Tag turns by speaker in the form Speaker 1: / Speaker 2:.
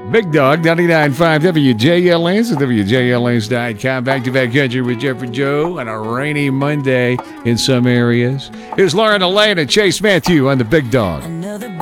Speaker 1: Big Dog, 99.5 WJLNs and WJLNs.com. Back-to-back country with Jeff and Joe on a rainy Monday in some areas. Here's Lauren Elaine and Chase Matthew on the Big Dog.